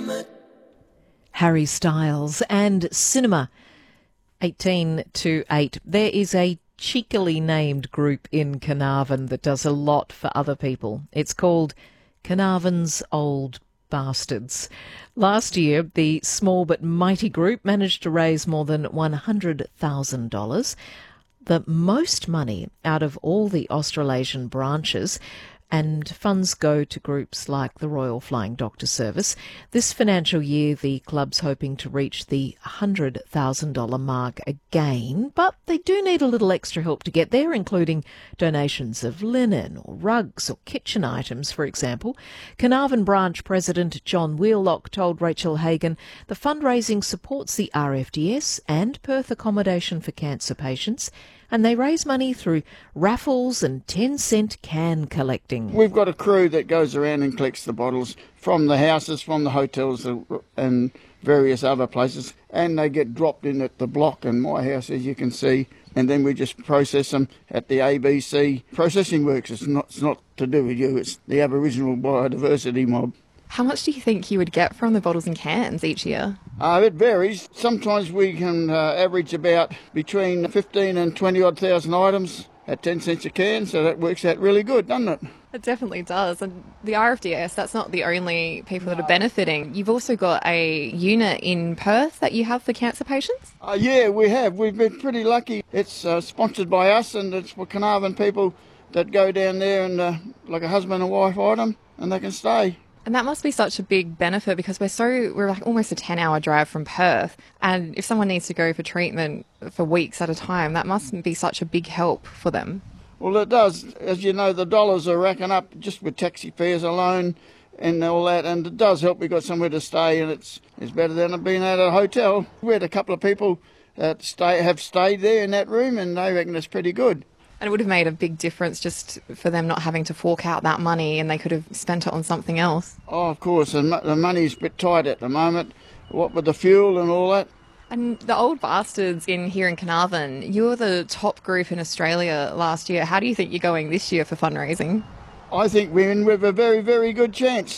Harry Styles and Cinema, 18 to 8. There is a cheekily named group in Carnarvon that does a lot for other people. It's called Carnarvon's Old Bastards. Last year, the small but mighty group managed to raise more than $100,000, the most money out of all the Australasian branches, and funds go to groups like the Royal Flying Doctor Service. This financial year, the club's hoping to reach the $100,000 mark again, but they do need a little extra help to get there, including donations of linen or rugs or kitchen items, for example. Carnarvon Branch President John Wheelock told Rachel Hagan the fundraising supports the RFDS and Perth Accommodation for Cancer Patients, and they raise money through raffles and 10-cent can collecting. We've got a crew that goes around and collects the bottles from the houses, from the hotels and various other places, and they get dropped in at the block in my house, as you can see, and then we just process them at the ABC Processing Works. It's not to do with you, it's the Aboriginal Biodiversity Mob. How much do you think you would get from the bottles and cans each year? It varies. Sometimes we can average about between 15 and 20 odd thousand items at 10 cents a can, so that works out really good, doesn't it? It definitely does. And the RFDS, that's not the only people that are benefiting. You've also got a unit in Perth that you have for cancer patients? Yeah, we have. We've been pretty lucky. It's sponsored by us, and it's for Carnarvon people that go down there and like a husband and wife item, and they can stay. And that must be such a big benefit because we're like almost a 10-hour drive from Perth. And if someone needs to go for treatment for weeks at a time, that must be such a big help for them. Well, it does. As you know, the dollars are racking up just with taxi fares alone and all that. And it does help. We've got somewhere to stay, and it's better than being at a hotel. We had a couple of people that have stayed there in that room, and they reckon it's pretty good. And it would have made a big difference just for them not having to fork out that money, and they could have spent it on something else. Oh, of course, and the money's a bit tight at the moment, what with the fuel and all that. And the Old Bastards here in Carnarvon, you were the top group in Australia last year. How do you think you're going this year for fundraising? I think we're in with a very, very good chance.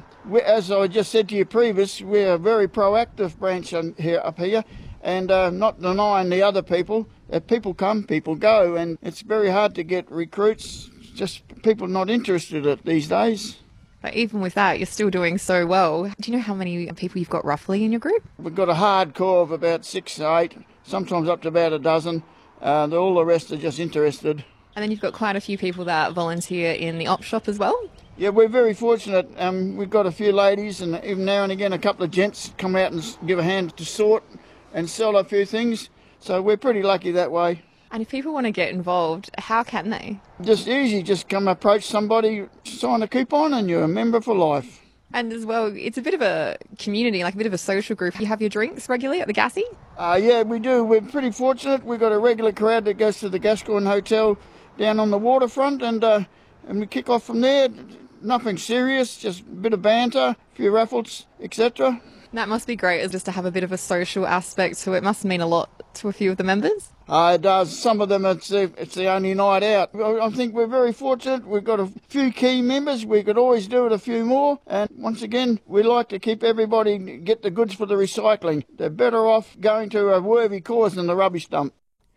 As I just said to you previous, we're a very proactive branch up here, and not denying the other people. If people come, people go, and it's very hard to get recruits, just people not interested these days. But even with that, you're still doing so well. Do you know how many people you've got roughly in your group? We've got a hardcore of about 6 to 8, sometimes up to about a dozen. All the rest are just interested. And then you've got quite a few people that volunteer in the op shop as well? Yeah, we're very fortunate. We've got a few ladies, and even now and again a couple of gents come out and give a hand to sort and sell a few things. So we're pretty lucky that way. And if people want to get involved, how can they? Just easy, just come approach somebody, sign a coupon, and you're a member for life. And as well, it's a bit of a community, like a bit of a social group. You have your drinks regularly at the Gassy? Yeah, we do. We're pretty fortunate. We've got a regular crowd that goes to the Gascoyne Hotel down on the waterfront, and we kick off from there. Nothing serious, just a bit of banter, a few raffles, etc. That must be great, just to have a bit of a social aspect to it. Must mean a lot to a few of the members. It does. Some of them, it's the only night out. I think we're very fortunate. We've got a few key members. We could always do it a few more. And once again, we like to keep everybody get the goods for the recycling. They're better off going to a worthy cause than the rubbish dump.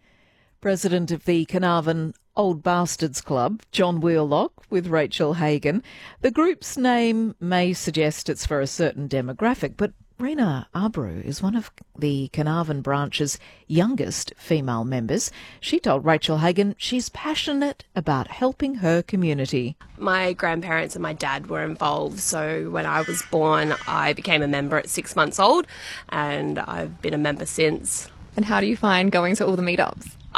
President of the Carnarvon Old Bastards Club, John Wheelock, with Rachel Hagan. The group's name may suggest it's for a certain demographic, but Rena Arbrew is one of the Carnarvon branch's youngest female members. She told Rachel Hagan she's passionate about helping her community. My grandparents and my dad were involved, so when I was born, I became a member at 6 months old, and I've been a member since. And how do you find going to all the meetups?